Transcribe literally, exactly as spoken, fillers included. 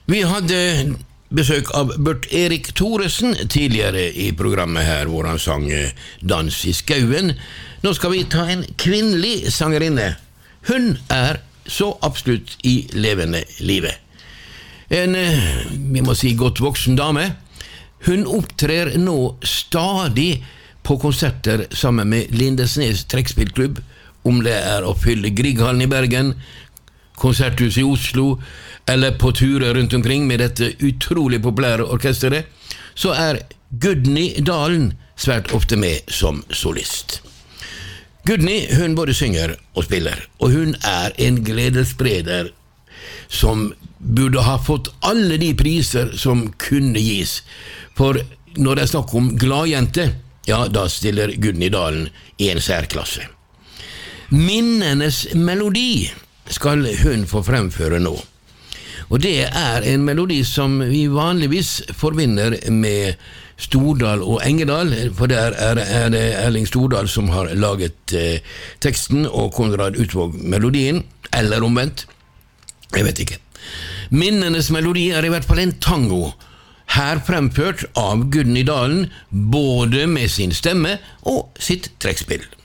Vi hadde besøk av Bert Erik Thoresen tidligere i programmet her, hvor han sang Dans i skauen. Nå skal vi ta en kvinnelig sangerinne. Hun er så absolutt i levende livet. En, vi må si, godt voksen dame. Hun opptrer nå stadig på konserter sammen med Lindesnes trekkspillklubb, om det er å fylle Grieghallen i Bergen, konserthuset i Oslo, eller på turer rundt omkring med dette utrolig populære orkestret, så er Gudny Dalen svært ofte med som solist. Gudny, hun både synger og spiller, og hun er en gledesspreder som burde ha fått alle de priser som kunne gis. For når det er snakk om gladjente, ja, da stiller Gudny Dalen i en særklasse. Minnenes melodi skal hun få fremføre nå. Og det er en melodi som vi vanligvis forbinder med Stordal og Engedal, for der er, er det Erling Stordal som har laget eh, teksten, og Konrad Utvåg melodien, eller omvendt. Jeg vet ikke. Minnenes melodi er i hvert fall en tango, her fremført av Gudny Dalen, både med sin stemme og sitt trekkspill.